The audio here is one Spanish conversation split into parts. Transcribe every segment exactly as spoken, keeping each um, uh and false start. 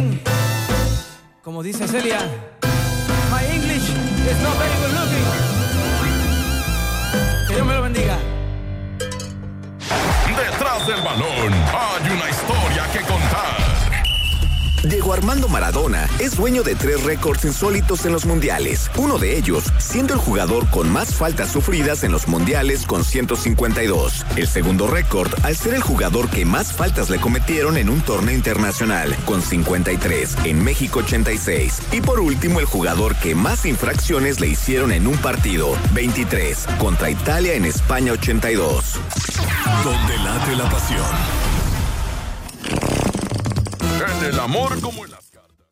Como dice Celia, my English is not very good looking. Que Dios me lo bendiga. Detrás del balón hay una historia que contar. Diego Armando Maradona es dueño de tres récords insólitos en los mundiales. Uno de ellos siendo el jugador con más faltas sufridas en los mundiales con ciento cincuenta y dos. El segundo récord al ser el jugador que más faltas le cometieron en un torneo internacional con cincuenta y tres, en México ochenta y seis. Y por último el jugador que más infracciones le hicieron en un partido, veintitrés, contra Italia en España ochenta y dos. Donde late la pasión. En el amor como en las cartas.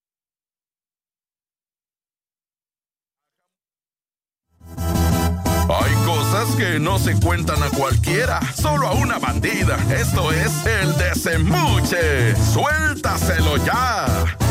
Hay cosas que no se cuentan a cualquiera, solo a una bandida. Esto es el desembuche. Suéltaselo ya.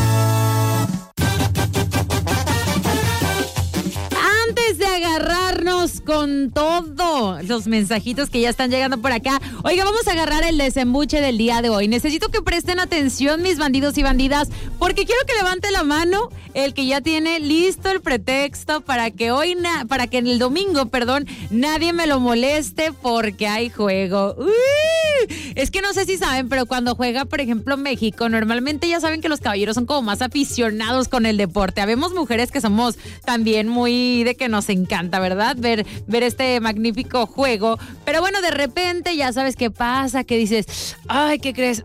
Antes de agarrarnos con todo los mensajitos que ya están llegando por acá, oiga, vamos a agarrar el desembuche del día de hoy. Necesito que presten atención, mis bandidos y bandidas, porque quiero que levante la mano el que ya tiene listo el pretexto para que hoy, na- para que en el domingo, perdón, nadie me lo moleste porque hay juego. ¡Uy! Es que no sé si saben, pero cuando juega, por ejemplo, México, normalmente ya saben que los caballeros son como más aficionados con el deporte. Habemos mujeres que somos también muy de que nos encanta, ¿verdad? Ver, ver este magnífico juego. Pero bueno, de repente ya sabes qué pasa, que dices, ay, ¿qué crees?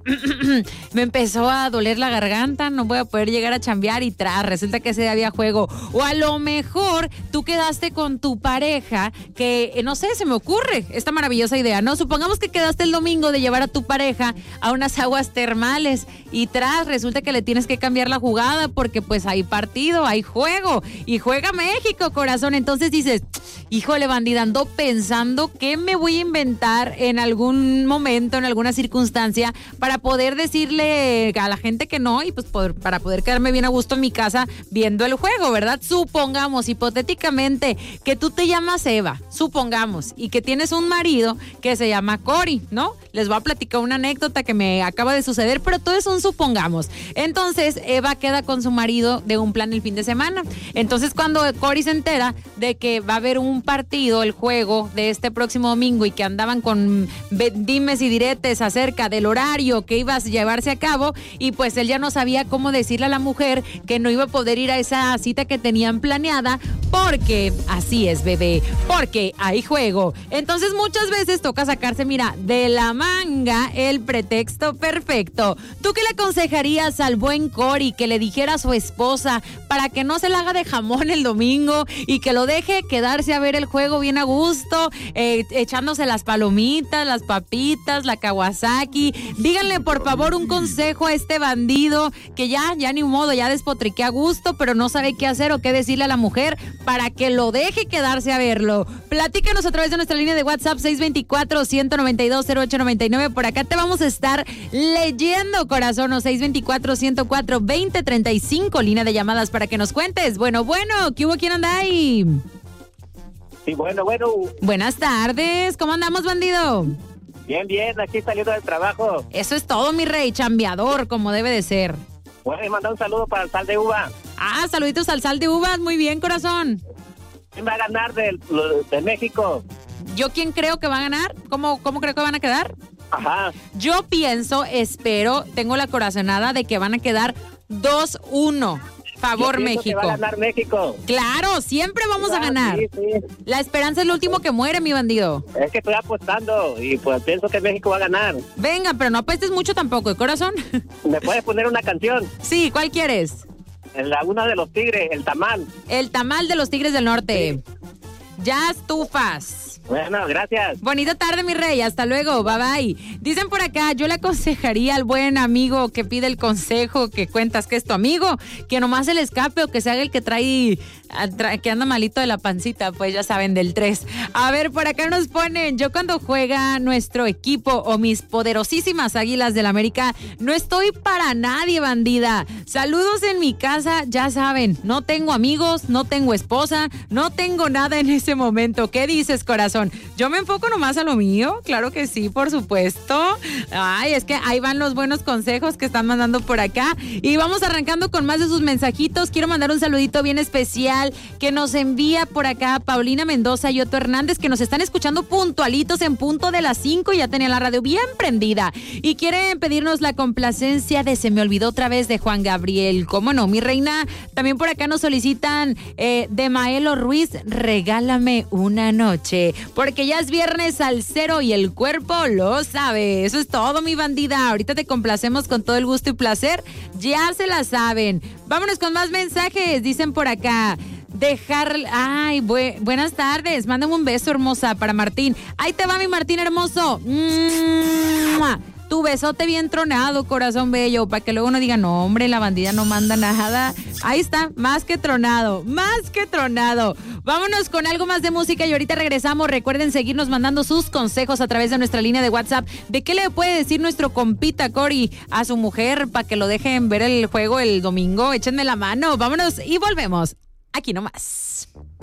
Me empezó a doler la garganta, no voy a poder llegar a chambear y tras, resulta que ese día había juego. O a lo mejor tú quedaste con tu pareja que, eh, no sé, se me ocurre esta maravillosa idea, ¿no? Supongamos que quedaste el domingo de llevar a tu pareja a unas aguas termales y tras, resulta que le tienes que cambiar la jugada porque pues hay partido, hay juego y juega México, corazón. Entonces dices, híjole, bandida, ando pensando qué me voy a inventar en algún momento, en alguna circunstancia, para poder decirle a la gente que no y pues poder, para poder quedarme bien a gusto en mi casa viendo el juego, ¿verdad? Supongamos, hipotéticamente, que tú te llamas Eva, supongamos, y que tienes un marido que se llama Cory, ¿no? Les voy a platicar una anécdota que me acaba de suceder, pero todo es un supongamos. Entonces, Eva queda con su marido de un plan el fin de semana. Entonces, cuando Cory se entera de que va a haber un partido, el juego de este próximo domingo y que andaban con dimes y diretes acerca del horario que iba a llevarse a cabo y pues él ya no sabía cómo decirle a la mujer que no iba a poder ir a esa cita que tenían planeada porque así es, bebé, porque hay juego. Entonces muchas veces toca sacarse, mira, de la manga el pretexto perfecto. ¿Tú qué le aconsejarías al buen Cory que le dijera a su esposa para que no se la haga de jamón el domingo y que lo deje quedarse a ver el juego bien a gusto, eh, echándose las palomitas, las papitas, la Kawasaki? Díganle por favor un consejo a este bandido que ya, ya ni modo, ya despotriqué a gusto, pero no sabe qué hacer o qué decirle a la mujer para que lo deje quedarse a verlo. Platícanos a través de nuestra línea de WhatsApp seis dos cuatro, uno nueve dos, cero ocho nueve nueve. Por acá te vamos a estar leyendo, corazón, o seis dos cuatro, uno cero cuatro, dos cero tres cinco, línea de llamadas para que nos cuentes. Bueno, bueno, ¿qué hubo? ¿Quién anda ahí? Sí, bueno, bueno. Buenas tardes, ¿cómo andamos, bandido? Bien, bien, aquí saliendo del trabajo. Eso es todo, mi rey, chambeador, como debe de ser. Bueno, mandar un saludo para el Sal de Uva. Ah, saluditos al Sal de Uvas, muy bien, corazón. ¿Quién va a ganar del, de México? ¿Yo quién creo que va a ganar? ¿Cómo, cómo creo que van a quedar? Ajá. Yo pienso, espero, tengo la corazonada de que van a quedar dos uno. Favor, Yo pienso México. que va a ganar México. Claro, siempre vamos Ah, a ganar. Sí, sí. La esperanza es lo último que muere, mi bandido. Es que estoy apostando y pues pienso que México va a ganar. Venga, pero no apuestes mucho tampoco, ¿de corazón? ¿Me puedes poner una canción? Sí, ¿cuál quieres? La una de los Tigres, el tamal. El tamal de los Tigres del Norte. Ya estufas. Bueno, gracias. Bonita tarde, mi rey. Hasta luego. Bye, bye. Dicen por acá, yo le aconsejaría al buen amigo que pide el consejo, que cuentas que es tu amigo, que nomás se le escape o que se haga el que trae, trae que anda malito de la pancita, pues ya saben, del tres. A ver, por acá nos ponen, yo cuando juega nuestro equipo o mis poderosísimas Águilas del América, no estoy para nadie, bandida. Saludos en mi casa, ya saben, no tengo amigos, no tengo esposa, no tengo nada en ese momento. ¿Qué dices, corazón? corazón. Yo me enfoco nomás a lo mío, claro que sí, por supuesto. Ay, es que ahí van los buenos consejos que están mandando por acá. Y vamos arrancando con más de sus mensajitos. Quiero mandar un saludito bien especial que nos envía por acá Paulina Mendoza y Otto Hernández, que nos están escuchando puntualitos en punto de las cinco. Ya tenía la radio bien prendida. Y quieren pedirnos la complacencia de Se me olvidó otra vez de Juan Gabriel. ¿Cómo no, mi reina? También por acá nos solicitan eh, de Maelo Ruiz, Regálame una noche. Porque ya es viernes salsero y el cuerpo lo sabe. Eso es todo, mi bandida. Ahorita te complacemos con todo el gusto y placer. Ya se la saben. Vámonos con más mensajes. Dicen por acá. Dejar, ay, bu- buenas tardes, mándame un beso, hermosa, para Martín. Ahí te va mi Martín hermoso. ¡Mua! Tu besote bien tronado, corazón bello, para que luego no digan, no, hombre, la bandida no manda nada. Ahí está, más que tronado, más que tronado. Vámonos con algo más de música y ahorita regresamos. Recuerden seguirnos mandando sus consejos a través de nuestra línea de WhatsApp. ¿De qué le puede decir nuestro compita Cory a su mujer para que lo dejen ver el juego el domingo? Échenme la mano, vámonos y volvemos. Aquí nomás.